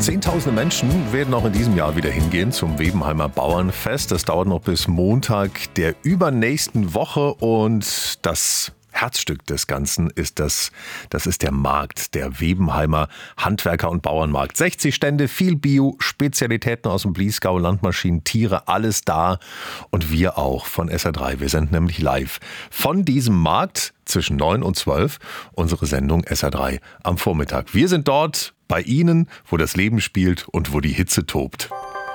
Zehntausende Menschen werden auch in diesem Jahr wieder hingehen zum Webenheimer Bauernfest. Das dauert noch bis Montag der übernächsten Woche und das Herzstück des Ganzen ist das ist der Markt, der Webenheimer Handwerker- und Bauernmarkt. 60 Stände, viel Bio, Spezialitäten aus dem Bliesgau, Landmaschinen, Tiere, alles da. Und wir auch von SR3. Wir sind nämlich live von diesem Markt zwischen 9 und 12, unsere Sendung SR3 am Vormittag. Wir sind dort bei Ihnen, wo das Leben spielt und wo die Hitze tobt.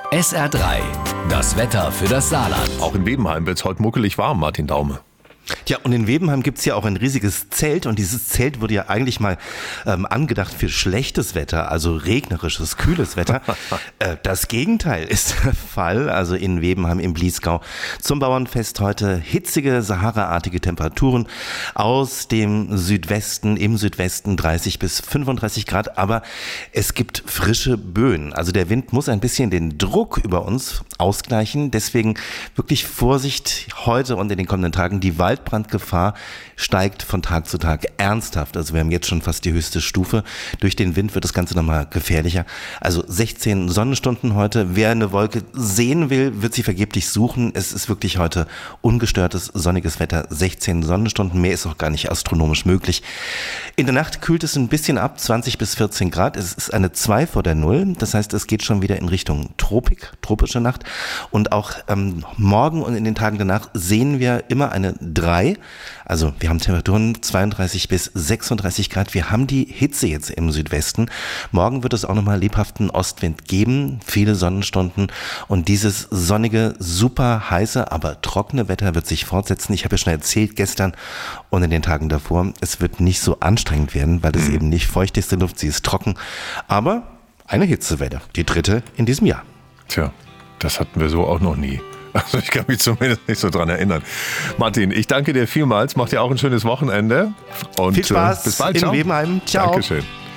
SR3, das Wetter für das Saarland. Auch in Webenheim wird es heute muckelig warm, Martin Daume. Ja, und in Webenheim gibt's ja auch ein riesiges Zelt und dieses Zelt wurde ja eigentlich mal angedacht für schlechtes Wetter, also regnerisches, kühles Wetter. Das Gegenteil ist der Fall, also in Webenheim im Bliesgau zum Bauernfest heute hitzige, Sahara-artige Temperaturen aus dem Südwesten, im Südwesten 30 bis 35 Grad, aber es gibt frische Böen, also der Wind muss ein bisschen den Druck über uns ausgleichen, deswegen wirklich Vorsicht heute und in den kommenden Tagen, die Waldbrandgefahr steigt von Tag zu Tag ernsthaft. Also wir haben jetzt schon fast die höchste Stufe. Durch den Wind wird das Ganze nochmal gefährlicher. Also 16 Sonnenstunden heute. Wer eine Wolke sehen will, wird sie vergeblich suchen. Es ist wirklich heute ungestörtes, sonniges Wetter. 16 Sonnenstunden, mehr ist auch gar nicht astronomisch möglich. In der Nacht kühlt es ein bisschen ab, 20 bis 14 Grad. Es ist eine 2 vor der Null. Das heißt, es geht schon wieder in Richtung tropische Nacht. Und auch morgen und in den Tagen danach sehen wir immer eine 3. Also wir haben Temperaturen 32 bis 36 Grad. Wir haben die Hitze jetzt im Südwesten. Morgen wird es auch nochmal lebhaften Ostwind geben, viele Sonnenstunden. Und dieses sonnige, super heiße, aber trockene Wetter wird sich fortsetzen. Ich habe ja schon erzählt gestern und in den Tagen davor, es wird nicht so anstrengend werden, weil es eben nicht feucht ist, die Luft, sie ist trocken. Aber eine Hitzewelle, die 3. in diesem Jahr. Tja, das hatten wir so auch noch nie. Also ich kann mich zumindest nicht so dran erinnern. Martin, ich danke dir vielmals. Mach dir auch ein schönes Wochenende. Und viel Spaß bis bald. in Ciao. Webenheim. Ciao. Dankeschön.